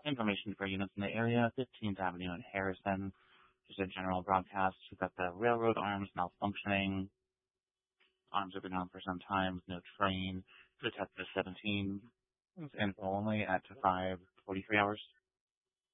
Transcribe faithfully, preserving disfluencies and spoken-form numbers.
Information for units in the area, fifteenth Avenue and Harrison. Just a general broadcast. We've got the railroad arms malfunctioning. Arms have been on for some time with no train. Detective seventeen. It's info only at five forty-three hours.